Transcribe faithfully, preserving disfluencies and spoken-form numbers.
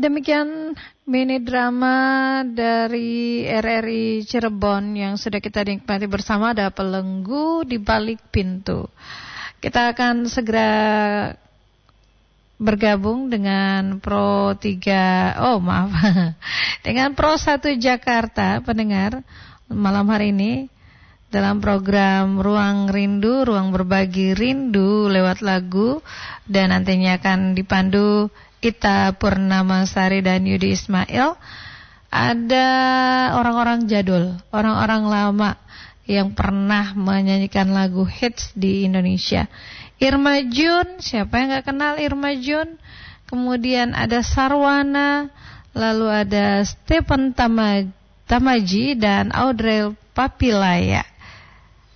Demikian mini drama dari R R I Cirebon yang sudah kita nikmati bersama, ada Pelenggu di Balik Pintu. Kita akan segera bergabung dengan Pro tiga, oh maaf, dengan Pro satu Jakarta, pendengar, malam hari ini dalam program Ruang Rindu, Ruang Berbagi Rindu lewat lagu, dan nantinya akan dipandu Ita Purnamasari dan Yudi Ismail. Ada orang-orang jadul, orang-orang lama yang pernah menyanyikan lagu hits di Indonesia. Irma Jun, siapa yang gak kenal Irma Jun? Kemudian ada Sarwana, lalu ada Stephen Tama, Tamaji dan Audrey Papilaya.